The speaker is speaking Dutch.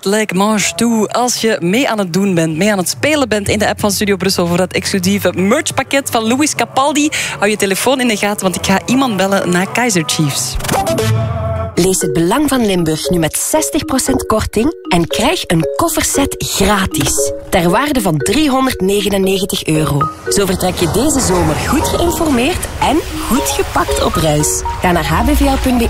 like mange tout. Als je mee aan het doen bent, mee aan het spelen bent in de app van Studio Brussel voor dat exclusieve merchpakket van Louis Capaldi, hou je telefoon in de gaten, want ik ga iemand bellen naar Kaiser Chiefs. Lees Het Belang van Limburg nu met 60% korting en krijg een kofferset gratis. Ter waarde van €399. Zo vertrek je deze zomer goed geïnformeerd en goed gepakt op reis. Ga naar hbvl.be